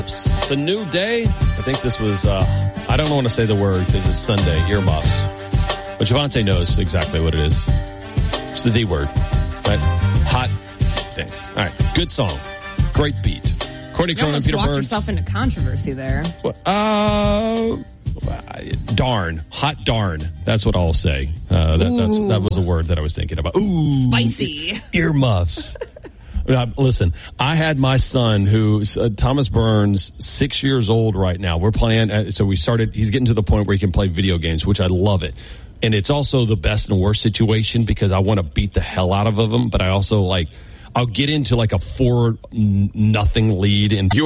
It's a new day. I think this was, I don't want to say the word because it's Sunday, earmuffs. But Javante knows exactly what it is. It's the D word, right? Hot thing. All right, good song. Great beat. Courtney Cronin, Peter Burns. Burns. Yourself into controversy there. Darn. Hot darn. That's what I'll say. That was a word that I was thinking about. Ooh. Spicy. Earmuffs. Listen, I had my son who's Thomas Burns, 6 years old right now. We're playing, so he's getting to the point where he can play video games, which I love it. And it's also the best and worst situation because I want to beat the hell out of him, but I also I'll get into like a 4-0 lead and